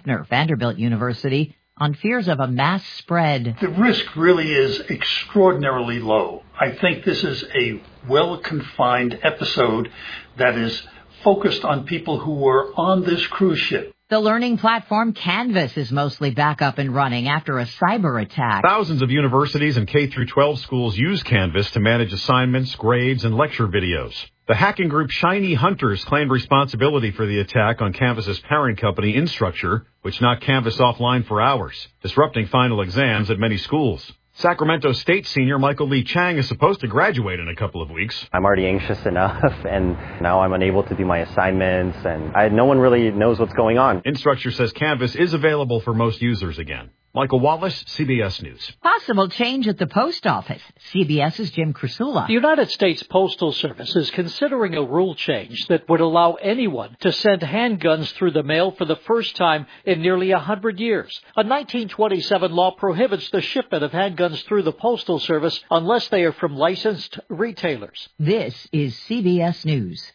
Schaffner, Vanderbilt University, on fears of a mass spread. The risk really is extraordinarily low. I think this is a well-confined episode that is focused on people who were on this cruise ship. The learning platform Canvas is mostly back up and running after a cyber attack. Thousands of universities and K-12 schools use Canvas to manage assignments, grades, and lecture videos. The hacking group Shiny Hunters claimed responsibility for the attack on Canvas's parent company, Instructure, which knocked Canvas offline for hours, disrupting final exams at many schools. Sacramento State senior Michael Lee Chang is supposed to graduate in a couple of weeks. I'm already anxious enough, and now I'm unable to do my assignments, and no one really knows what's going on. Instructure says Canvas is available for most users again. Michael Wallace, CBS News. Possible change at the post office. CBS's Jim Krasula. The United States Postal Service is considering a rule change that would allow anyone to send handguns through the mail for the first time in nearly 100 years. A 1927 law prohibits the shipment of handguns through the Postal Service unless they are from licensed retailers. This is CBS News.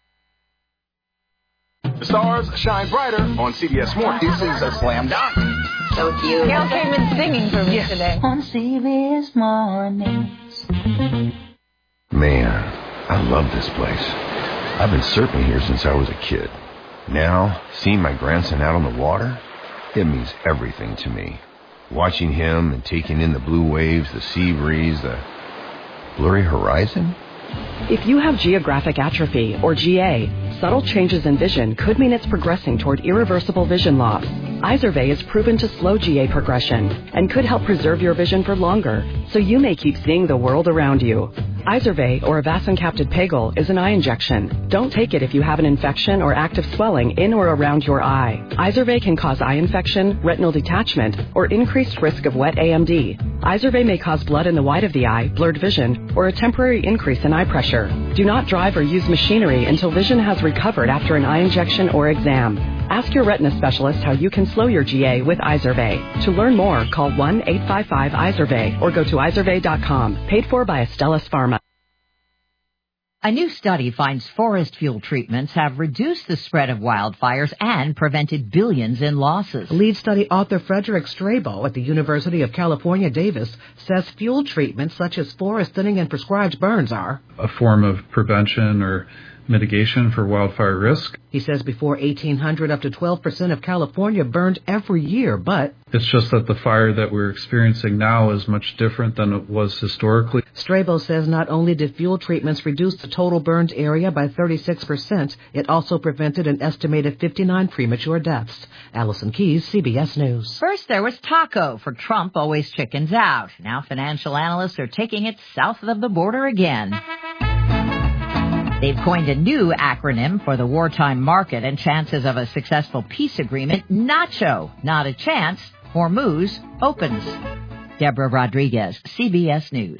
The stars shine brighter on CBS Morning. This is a slam dunk. So cute. Gail came in singing for me today. On CBS Mornings. Man, I love this place. I've been surfing here since I was a kid. Now, seeing my grandson out on the water, it means everything to me. Watching him and taking in the blue waves, the sea breeze, the blurry horizon. If you have geographic atrophy, or GA, subtle changes in vision could mean it's progressing toward irreversible vision loss. Izervay is proven to slow GA progression and could help preserve your vision for longer, so you may keep seeing the world around you. Izervay, or avacincaptad pegol, is an eye injection. Don't take it if you have an infection or active swelling in or around your eye. Izervay can cause eye infection, retinal detachment, or increased risk of wet AMD. Izervay may cause blood in the white of the eye, blurred vision, or a temporary increase in eye pressure. Do not drive or use machinery until vision has recovered after an eye injection or exam. Ask your retina specialist how you can slow your GA with Izervay. To learn more, call 1-855-IZERVAY or go to izervay.com. Paid for by Astellas Pharma. A new study finds forest fuel treatments have reduced the spread of wildfires and prevented billions in losses. Lead study author Frederick Strabo at the University of California, Davis, says fuel treatments such as forest thinning and prescribed burns are a form of prevention or mitigation for wildfire risk. He says before 1800, up to 12% of California burned every year, but it's just that the fire that we're experiencing now is much different than it was historically. Strabo says not only did fuel treatments reduce the total burned area by 36%, it also prevented an estimated 59 premature deaths. Allison Keyes, CBS News. First there was Taco for Trump always chickens out. Now financial analysts are taking it south of the border again. They've coined a new acronym for the wartime market and chances of a successful peace agreement, NACHO. Not a chance. Hormuz opens. Deborah Rodriguez, CBS News.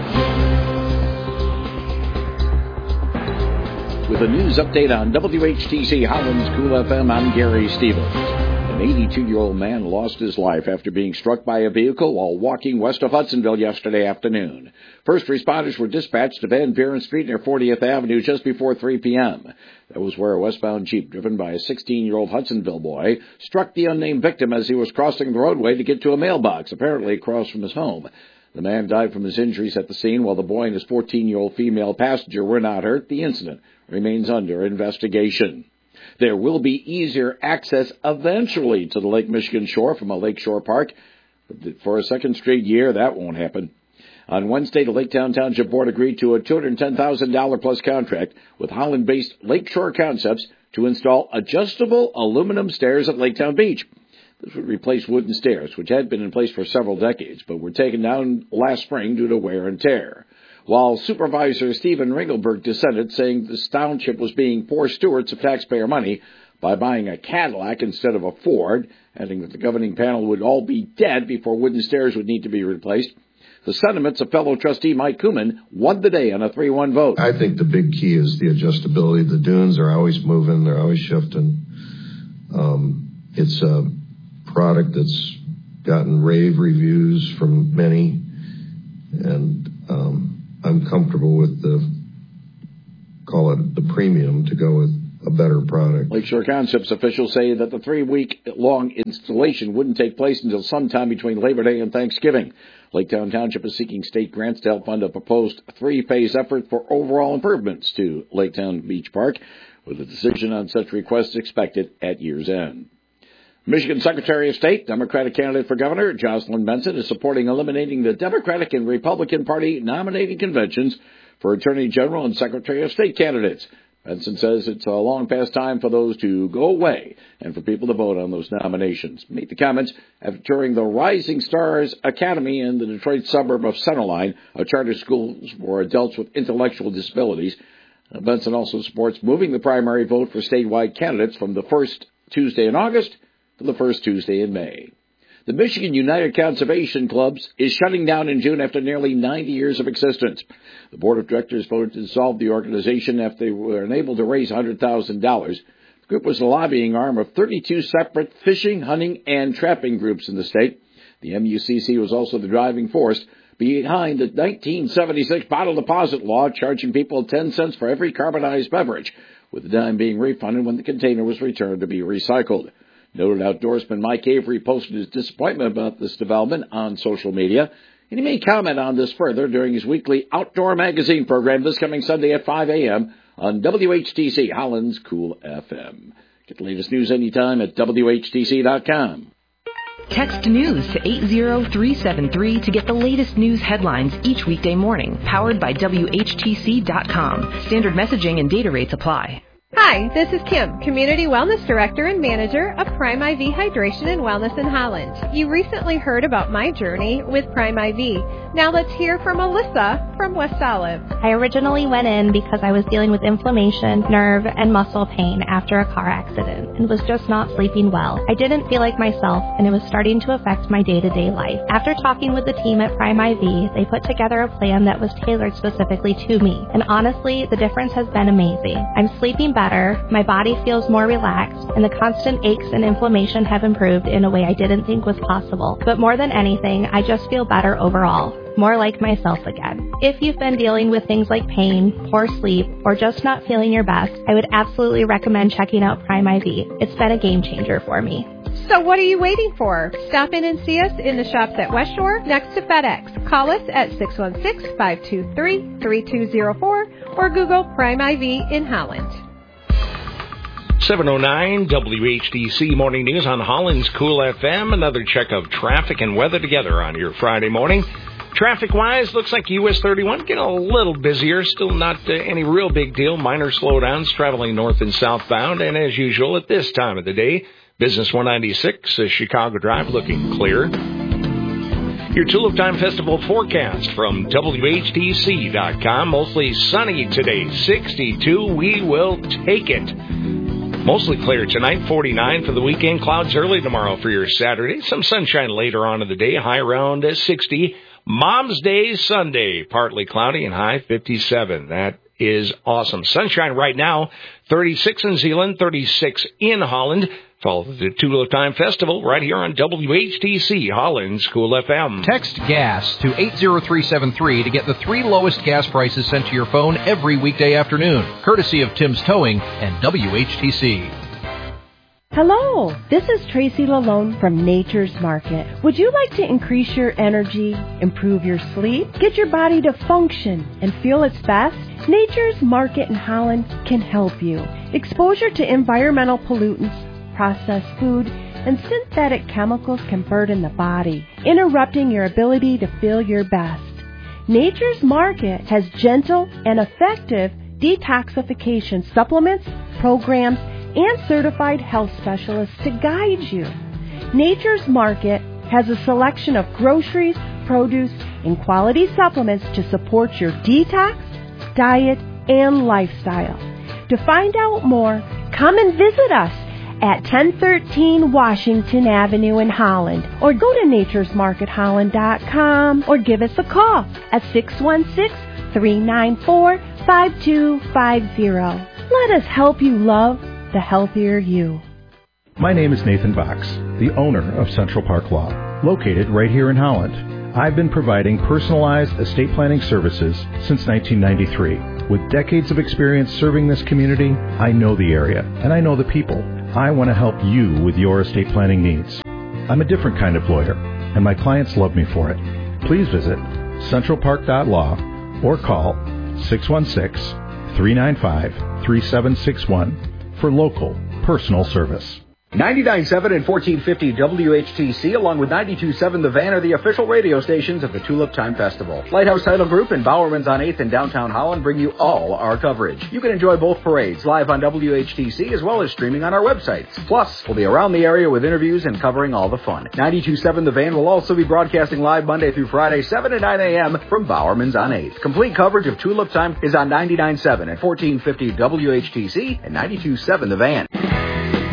With a news update on WHTC Holland's Cool FM, I'm Gary Stevens. An 82-year-old man lost his life after being struck by a vehicle while walking west of Hudsonville yesterday afternoon. First responders were dispatched to Van Buren Street near 40th Avenue just before 3 p.m. That was where a westbound Jeep driven by a 16-year-old Hudsonville boy struck the unnamed victim as he was crossing the roadway to get to a mailbox, apparently across from his home. The man died from his injuries at the scene, while the boy and his 14-year-old female passenger were not hurt. The incident remains under investigation. There will be easier access eventually to the Lake Michigan shore from a lakeshore park. But for a second straight year, that won't happen. On Wednesday, the Lake Township Board agreed to a $210,000 plus contract with Holland-based Lakeshore Concepts to install adjustable aluminum stairs at Laketown Beach. This would replace wooden stairs, which had been in place for several decades, but were taken down last spring due to wear and tear. While Supervisor Stephen Ringelberg dissented, saying this township was being poor stewards of taxpayer money by buying a Cadillac instead of a Ford, adding that the governing panel would all be dead before wooden stairs would need to be replaced. The sentiments of fellow trustee Mike Kuhlman won the day on a 3-1 vote. I think the big key is the adjustability. The dunes are always moving. They're always shifting. It's a product that's gotten rave reviews from many, and I'm comfortable with call it the premium to go with a better product. Lakeshore Concepts officials say that the 3-week-long installation wouldn't take place until sometime between Labor Day and Thanksgiving. Laketown Township is seeking state grants to help fund a proposed 3-phase effort for overall improvements to Laketown Beach Park, with a decision on such requests expected at year's end. Michigan Secretary of State, Democratic candidate for governor, Jocelyn Benson, is supporting eliminating the Democratic and Republican Party nominating conventions for Attorney General and Secretary of State candidates. Benson says it's a long past time for those to go away and for people to vote on those nominations. Make the comments after touring the Rising Stars Academy in the Detroit suburb of Centerline, a charter school for adults with intellectual disabilities. Benson also supports moving the primary vote for statewide candidates from the first Tuesday in August to the first Tuesday in May. The Michigan United Conservation Clubs is shutting down in June after nearly 90 years of existence. The board of directors voted to dissolve the organization after they were unable to raise $100,000. The group was the lobbying arm of 32 separate fishing, hunting, and trapping groups in the state. The MUCC was also the driving force behind the 1976 bottle deposit law, charging people 10 cents for every carbonized beverage, with the dime being refunded when the container was returned to be recycled. Noted outdoorsman Mike Avery posted his disappointment about this development on social media, and he may comment on this further during his weekly Outdoor Magazine program this coming Sunday at 5 a.m. on WHTC Holland's Cool FM. Get the latest news anytime at WHTC.com. Text news to 80373 to get the latest news headlines each weekday morning, powered by WHTC.com. Standard messaging and data rates apply. Hi, this is Kim, Community Wellness Director and Manager of Prime IV Hydration and Wellness in Holland. You recently heard about my journey with Prime IV. Now let's hear from Alyssa from West Olive. I originally went in because I was dealing with inflammation, nerve, and muscle pain after a car accident and was just not sleeping well. I didn't feel like myself, and it was starting to affect my day-to-day life. After talking with the team at Prime IV, they put together a plan that was tailored specifically to me, and honestly, the difference has been amazing. I'm sleeping better, my body feels more relaxed, and the constant aches and inflammation have improved in a way I didn't think was possible. But more than anything, I just feel better overall. More like myself again. If you've been dealing with things like pain, poor sleep, or just not feeling your best, I would absolutely recommend checking out Prime IV. It's been a game changer for me. So what are you waiting for? Stop in and see us in the shops at West Shore next to FedEx. Call us at 616-523-3204 or Google Prime IV in Holland. 7:09 WHTC Morning News on Holland's Cool FM. Another check of traffic and weather together on your Friday morning. Traffic-wise, looks like US 31 getting a little busier. Still not any real big deal. Minor slowdowns traveling north and southbound. And as usual at this time of the day, Business 196, Chicago Drive looking clear. Your Tulip Time Festival forecast from WHTC.com. Mostly sunny today, 62. We will take it. Mostly clear tonight, 49 for the weekend. Clouds early tomorrow for your Saturday. Some sunshine later on in the day, high around 60. Mom's Day Sunday, partly cloudy and high 57. That is awesome. Sunshine right now, 36 in Zeeland, 36 in Holland. Follow the Tulip Time Festival right here on WHTC, Holland's Cool FM. Text GAS to 80373 to get the 3 lowest gas prices sent to your phone every weekday afternoon, courtesy of Tim's Towing and WHTC. Hello, this is Tracy Lalone from Nature's Market. Would you like to increase your energy, improve your sleep, get your body to function and feel its best? Nature's Market in Holland can help you. Exposure to environmental pollutants, processed food, and synthetic chemicals can burden the body, interrupting your ability to feel your best. Nature's Market has gentle and effective detoxification supplements, programs, and certified health specialists to guide you. Nature's Market has a selection of groceries, produce, and quality supplements to support your detox, diet, and lifestyle. To find out more, come and visit us at 1013 Washington Avenue in Holland, or go to naturesmarketholland.com, or give us a call at 616-394-5250. Let us help you love the healthier you. My name is Nathan Box, the owner of Central Park Law, located right here in Holland. I've been providing personalized estate planning services since 1993. With decades of experience serving this community, I know the area, and I know the people. I want to help you with your estate planning needs. I'm a different kind of lawyer, and my clients love me for it. Please visit centralpark.law or call 616-395-3761 for local personal service. 99.7 and 1450 WHTC, along with 92.7 The Van, are the official radio stations of the Tulip Time Festival. Lighthouse Title Group and Bowerman's on 8th in downtown Holland bring you all our coverage. You can enjoy both parades live on WHTC as well as streaming on our websites. Plus, we'll be around the area with interviews and covering all the fun. 92.7 The Van will also be broadcasting live Monday through Friday, 7 to 9 a.m. from Bowerman's on 8th. Complete coverage of Tulip Time is on 99.7 and 1450 WHTC and 92.7 The Van.